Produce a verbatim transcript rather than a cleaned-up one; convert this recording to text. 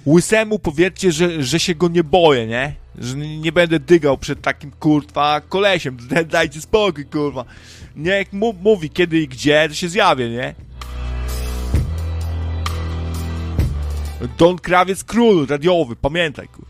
Łysemu powiedzcie, że, że się go nie boję, nie? Że nie będę dygał przed takim, kurwa, kolesiem. Dajcie spokój, kurwa. Nie, jak mu, mówi kiedy i gdzie, to się zjawię, nie? Don Krawiec król radiowy, pamiętaj, kurwa.